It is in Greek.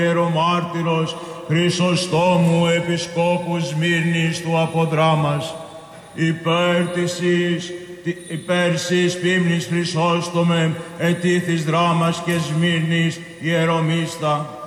Ιερομάρτυρος Χρυσοστόμου Επισκόπου Σμύρνης του Αποδράμας, υπέρ σεις πίμνης Χρυσόστομε, ετήθης Δράμας και Σμύρνης Ιερομίστα,